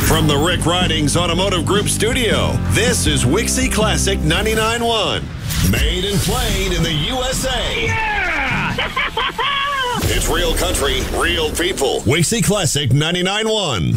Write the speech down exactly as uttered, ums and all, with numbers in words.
From the Rick Ridings Automotive Group studio, this is Wixie Classic ninety-nine point one. Made and played in the U S A. Yeah! It's real country, real people. Wixie Classic ninety-nine point one.